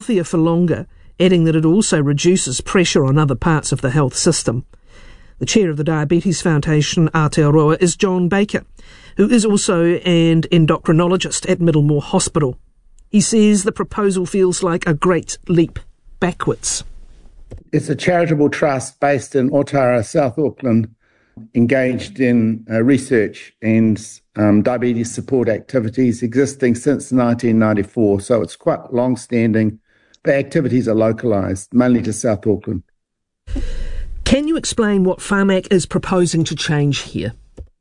healthier for longer, adding that it also reduces pressure on other parts of the health system. The chair of the Diabetes Foundation, Aotearoa, is John Baker, who is also an endocrinologist at Middlemore Hospital. He says the proposal feels like a great leap backwards. It's a charitable trust based in Otara, South Auckland, engaged in research and diabetes support activities existing since 1994. So it's quite long-standing, but activities are localised, mainly to South Auckland. Can you explain what Pharmac is proposing to change here?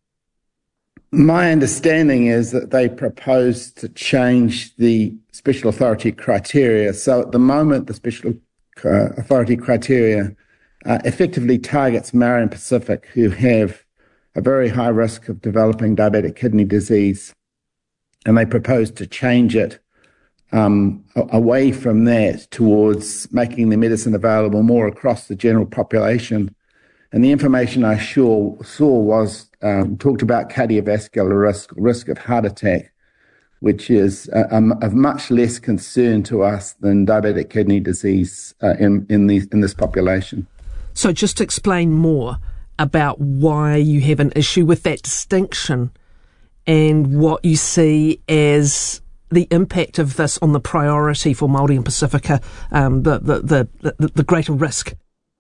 My understanding is that they propose to change the special authority criteria. So at the moment, the special authority criteria effectively targets Marion Pacific, who have a very high risk of developing diabetic kidney disease. And they propose to change it away from that towards making the medicine available more across the general population. And the information I saw was talked about cardiovascular risk of heart attack, which is of much less concern to us than diabetic kidney disease in this population. So just explain more about why you have an issue with that distinction and what you see as the impact of this on the priority for Māori and Pacifica, the greater risk.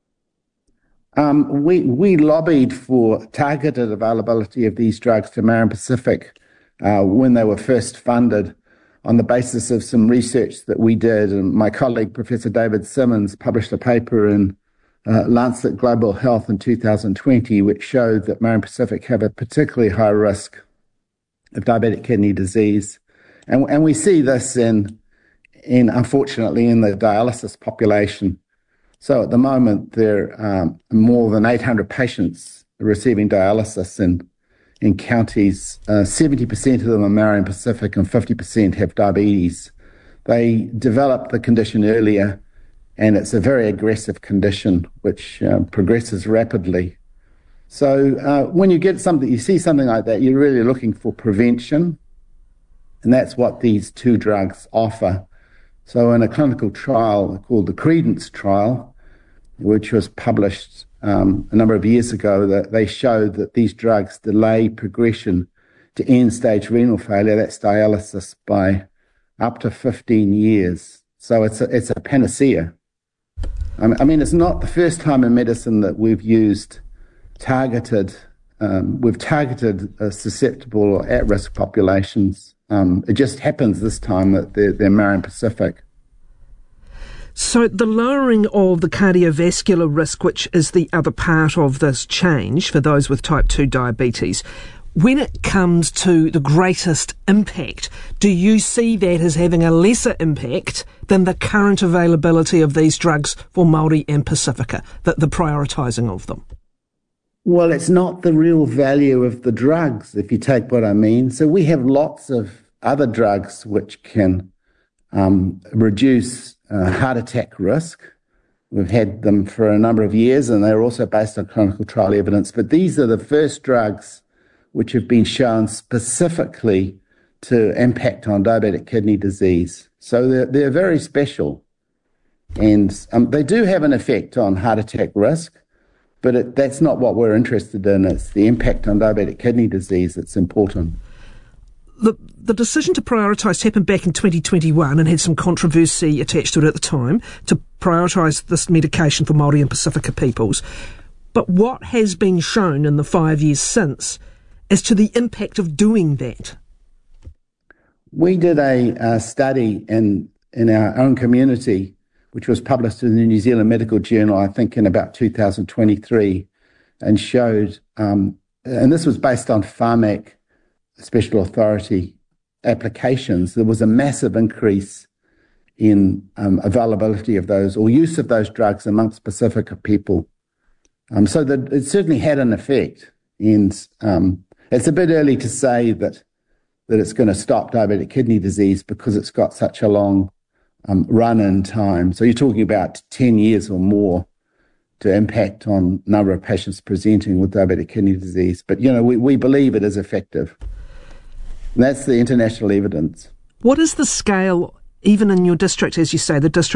We lobbied for targeted availability of these drugs to Marion Pacific when they were first funded on the basis of some research that we did. And my colleague, Professor David Simmons, published a paper in Lancet Global Health in 2020, which showed that Marion Pacific have a particularly high risk of diabetic kidney disease. And we see this unfortunately, in the dialysis population. So at the moment, there are more than 800 patients receiving dialysis in counties. 70% of them are Marion Pacific and 50% have diabetes. They develop the condition earlier, and it's a very aggressive condition which progresses rapidly. So when you see something like that, you're really looking for prevention, and that's what these two drugs offer. So in a clinical trial called the Credence trial, which was published a number of years ago, that they showed that these drugs delay progression to end-stage renal failure, that's dialysis, by up to 15 years. So it's a panacea. I mean, it's not the first time in medicine that we've targeted susceptible or at-risk populations. It just happens this time that they're Marion Pacific. So the lowering of the cardiovascular risk, which is the other part of this change for those with type 2 diabetes, when it comes to the greatest impact, do you see that as having a lesser impact than the current availability of these drugs for Māori and Pacifica, the prioritising of them? Well, it's not the real value of the drugs, if you take what I mean. So we have lots of other drugs which can reduce heart attack risk. We've had them for a number of years, and they're also based on clinical trial evidence. But these are the first drugs which have been shown specifically to impact on diabetic kidney disease. So they're very special. And they do have an effect on heart attack risk, but that's not what we're interested in. It's the impact on diabetic kidney disease that's important. The decision to prioritise happened back in 2021 and had some controversy attached to it at the time, to prioritise this medication for Māori and Pacifica peoples. But what has been shown in the 5 years since as to the impact of doing that? We did a study in our own community, which was published in the New Zealand Medical Journal, I think in about 2023, and showed, and this was based on Pharmac special authority applications, there was a massive increase in availability of those or use of those drugs amongst Pacifica people. So that it certainly had an effect. And it's a bit early to say that it's going to stop diabetic kidney disease because it's got such a long run in time. So you're talking about 10 years or more to impact on number of patients presenting with diabetic kidney disease. But, we believe it is effective. And that's the international evidence. What is the scale, even in your district, as you say, the district